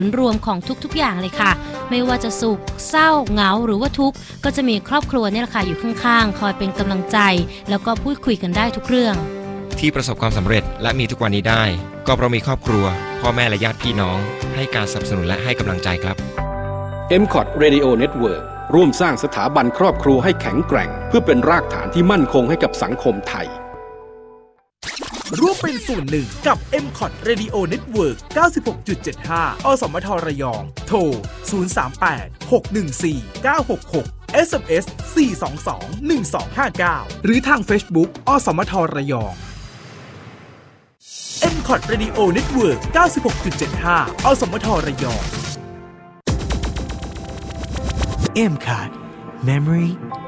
รวมของทุกๆอย่างเลยค่ะไม่ว่าจะสุขเศร้าเหงาหรือว่าทุกข์ก็จะมีครอบครัวนี่แหละค่ะอยู่ข้างๆคอยเป็นกำลังใจแล้วก็พูดคุยกันได้ทุกเรื่องที่ประสบความสำเร็จและมีทุกวันนี้ได้ก็เพราะมีครอบครัวพ่อแม่และญาติพี่น้องให้การสนับสนุนและให้กำลังใจครับ MCOT Radio Network ร่วมสร้างสถาบันครอบครัวให้แข็งแกร่งเพื่อเป็นรากฐานที่มั่นคงให้กับสังคมไทยร่วมเป็นส่วนหนึ่งกับ MCOT Radio Network 96.75 อสมทระยองโทร 038-614-966 SMS 422-1259 หรือทาง Facebook อสมทระยอง MCOT Radio Network 96.75 อสมทระยอง MCOT Memory